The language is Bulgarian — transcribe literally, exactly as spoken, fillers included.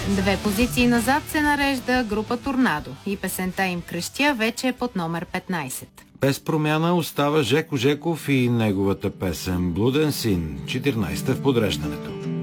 Две позиции назад се нарежда група Торнадо и песента им "Крещя" вече е под номер петнайсет. Без промяна остава Жеко Жеков и неговата песен "Блуден син", четиринайсета в подреждането.